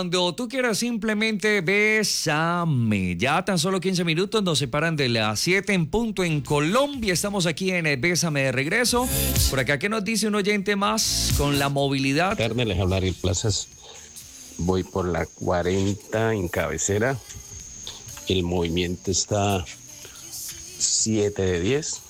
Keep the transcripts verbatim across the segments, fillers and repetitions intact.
Cuando tú quieras simplemente bésame. Ya tan solo quince minutos nos separan de las siete en punto en Colombia. Estamos aquí en el Bésame de regreso. Por acá, ¿qué nos dice un oyente más con la movilidad? Tarde, les habla Ariel Plazas. Voy por la cuarenta en cabecera. El movimiento está siete de diez.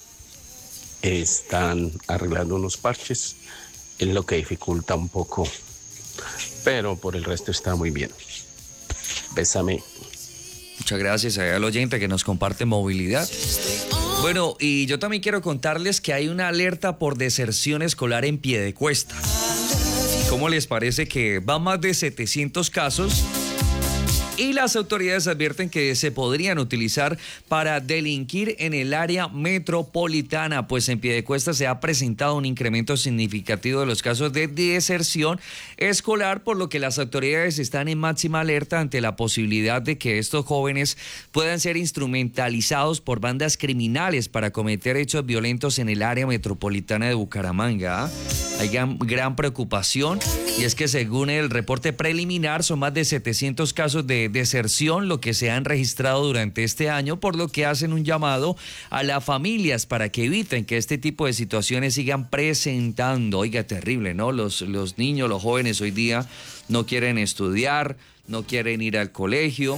Están arreglando unos parches. Es lo que dificulta un poco. Pero por el resto está muy bien. Bésame. Muchas gracias al oyente que nos comparte movilidad. Bueno, y yo también quiero contarles que hay una alerta por deserción escolar en Piedecuesta. ¿Cómo les parece que van más de setecientos casos? Y las autoridades advierten que se podrían utilizar para delinquir en el área metropolitana, pues en Piedecuesta se ha presentado un incremento significativo de los casos de deserción escolar, por lo que las autoridades están en máxima alerta ante la posibilidad de que estos jóvenes puedan ser instrumentalizados por bandas criminales para cometer hechos violentos en el área metropolitana de Bucaramanga. Hay gran, gran preocupación, y es que según el reporte preliminar son más de setecientos casos de deserción lo que se han registrado durante este año, por lo que hacen un llamado a las familias para que eviten que este tipo de situaciones sigan presentando. Oiga, terrible, ¿no? Los, los niños, los jóvenes hoy día no quieren estudiar, no quieren ir al colegio.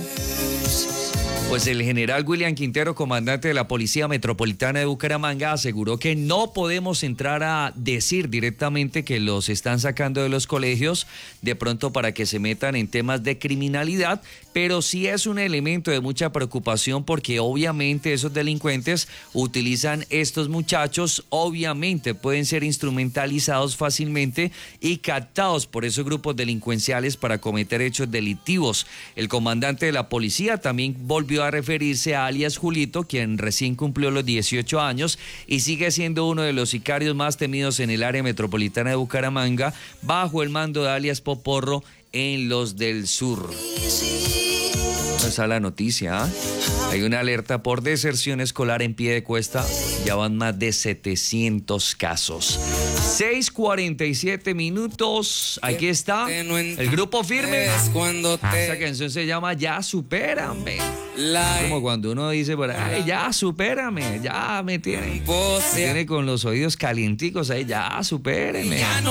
Pues el general William Quintero, comandante de la Policía Metropolitana de Bucaramanga, aseguró que no podemos entrar a decir directamente que los están sacando de los colegios de pronto para que se metan en temas de criminalidad, pero sí es un elemento de mucha preocupación porque obviamente esos delincuentes utilizan estos muchachos, obviamente pueden ser instrumentalizados fácilmente y captados por esos grupos delincuenciales para cometer hechos delictivos. El comandante de la policía también volvió a referirse a alias Julito, quien recién cumplió los dieciocho años y sigue siendo uno de los sicarios más temidos en el área metropolitana de Bucaramanga, bajo el mando de alias Poporro en Los del Sur. Esa es la noticia, ¿eh? Hay una alerta por deserción escolar en Piedecuesta, ya van más de setecientos casos. seis cuarenta y siete minutos, aquí está el grupo Firme. Esta canción se llama Ya Supérame. Como cuando uno dice, ay, ya supérame, ya me tiene, me tiene con los oídos calienticos ahí, ya supéreme.